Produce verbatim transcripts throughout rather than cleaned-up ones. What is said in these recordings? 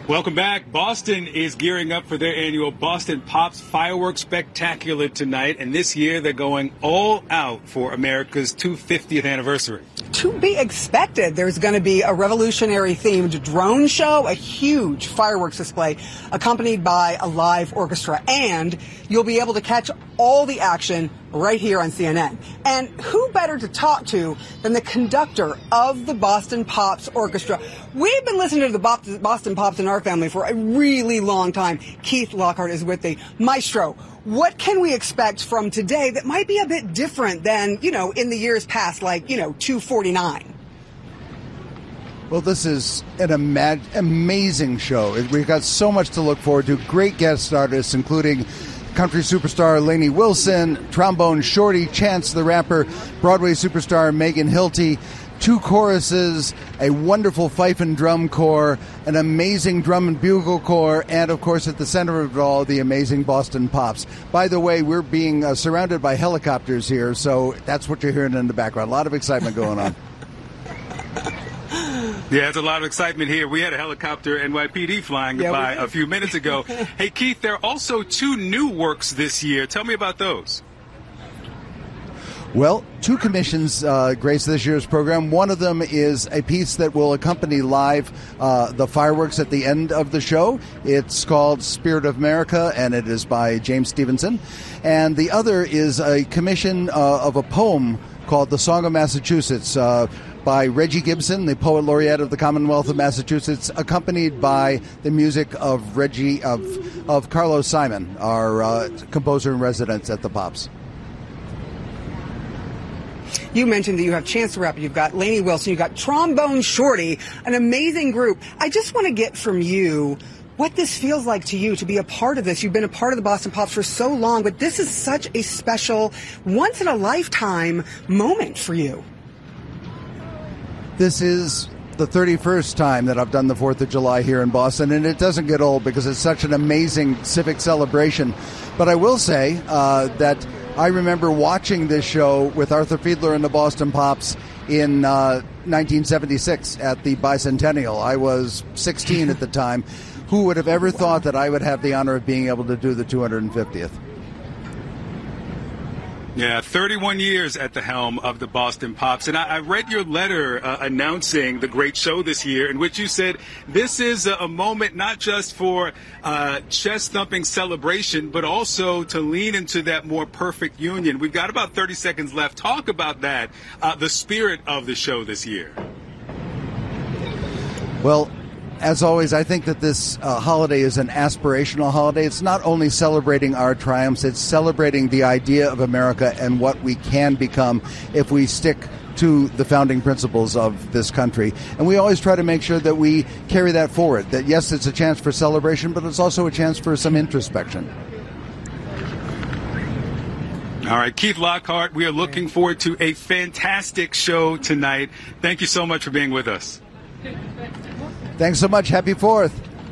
Welcome back. Boston is gearing up for their annual Boston Pops Fireworks Spectacular tonight, and this year they're going all out for America's two hundred fiftieth anniversary. To be expected, there's going to be a revolutionary-themed drone show, a huge fireworks display accompanied by a live orchestra, and you'll be able to catch all the action right here on C N N. And who better to talk to than the conductor of the Boston Pops Orchestra? We've been listening to the Boston Pops in our family for a really long time. Keith Lockhart is with the maestro. What can we expect from today that might be a bit different than, you know, in the years past, like, you know, two forty-nine? Well, this is an ama- amazing show. We've got so much to look forward to. Great guest artists, including country superstar Lainey Wilson, trombone Shorty, Chance the Rapper, Broadway superstar Megan Hilty, two choruses, a wonderful fife and drum corps, an amazing drum and bugle corps, and, of course, at the center of it all, the amazing Boston Pops. By the way, we're being uh, surrounded by helicopters here, so that's what you're hearing in the background. A lot of excitement going on. Yeah, there's a lot of excitement here. We had a helicopter N Y P D flying yeah, by a few minutes ago. Hey, Keith, there are also two new works this year. Tell me about those. Well, two commissions uh, grace this year's program. One of them is a piece that will accompany live uh, the fireworks at the end of the show. It's called Spirit of America, and it is by James Stevenson. And the other is a commission uh, of a poem called The Song of Massachusetts, uh, by Reggie Gibson, the poet laureate of the Commonwealth of Massachusetts, accompanied by the music of Reggie of of Carlos Simon, our uh, composer in residence at the Pops. You mentioned that you have Chance the Rapper, you've got Lainey Wilson, you've got Trombone Shorty, an amazing group. I just want to get from you what this feels like to you to be a part of this. You've been a part of the Boston Pops for so long, but this is such a special, once-in-a-lifetime moment for you. This is the thirty-first time that I've done the fourth of July here in Boston, and it doesn't get old because it's such an amazing civic celebration. But I will say uh, that I remember watching this show with Arthur Fiedler and the Boston Pops in uh, nineteen seventy-six at the Bicentennial. I was sixteen at the time. Who would have ever thought that I would have the honor of being able to do the two hundred fiftieth? Yeah, thirty-one years at the helm of the Boston Pops. And I, I read your letter uh, announcing the great show this year, in which you said this is a, a moment not just for uh, chest-thumping celebration, but also to lean into that more perfect union. We've got about thirty seconds left. Talk about that, uh, the spirit of the show this year. Well, as always, I think that this uh, holiday is an aspirational holiday. It's not only celebrating our triumphs, it's celebrating the idea of America and what we can become if we stick to the founding principles of this country. And we always try to make sure that we carry that forward, that yes, it's a chance for celebration, but it's also a chance for some introspection. All right, Keith Lockhart, we are looking forward to a fantastic show tonight. Thank you so much for being with us. Thanks so much. Happy fourth.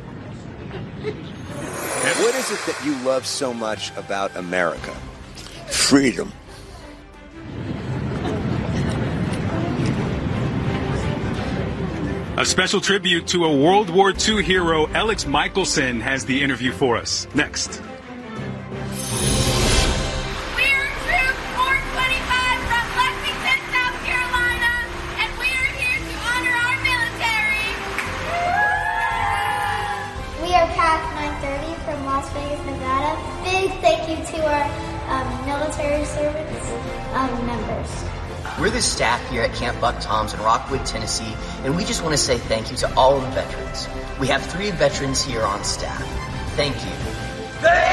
What is it that you love so much about America? Freedom. A special tribute to a World War Two hero, Alex Michelson, has the interview for us. Next. Thank you to our um, military service um, members. We're the staff here at Camp Buck Toms in Rockwood, Tennessee, and we just want to say thank you to all of the veterans. We have three veterans here on staff. Thank you. Thank